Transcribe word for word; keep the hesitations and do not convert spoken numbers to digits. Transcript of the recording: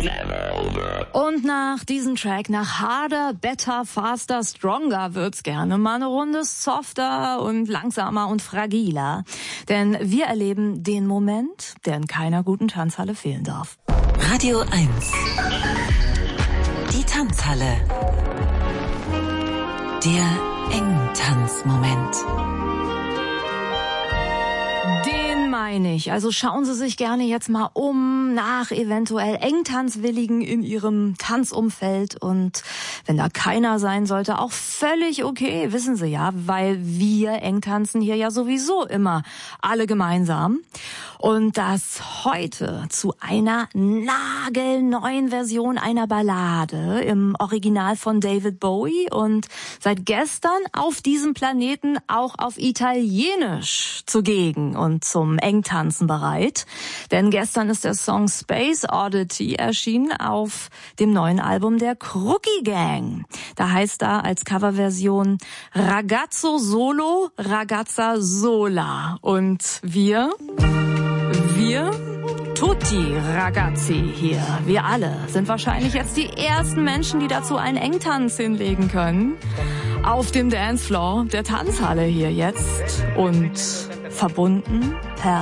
Und nach diesem Track, nach Harder, Better, Faster, Stronger wird's gerne mal eine Runde softer und langsamer und fragiler. Denn wir erleben den Moment, der in keiner guten Tanzhalle fehlen darf. Radio eins. Die Tanzhalle. Der Engtanzmoment. Den meine ich. Also schauen Sie sich gerne jetzt mal um nach eventuell Engtanzwilligen in Ihrem Tanzumfeld. Und wenn da keiner sein sollte, auch völlig okay, wissen Sie ja, weil wir Engtanzen hier ja sowieso immer alle gemeinsam. Und das heute zu einer nagelneuen Version einer Ballade im Original von David Bowie und seit gestern auf diesem Planeten auch auf Italienisch zugegen und zum Engtanzen bereit. Denn gestern ist der Song Space Oddity erschienen auf dem neuen Album der Crookie Gang. Da heißt da als Coverversion Ragazzo Solo, Ragazza Sola. Und wir... Wir, tutti ragazzi hier, wir alle sind wahrscheinlich jetzt die ersten Menschen, die dazu einen Engtanz hinlegen können. Auf dem Dancefloor der Tanzhalle hier jetzt und verbunden per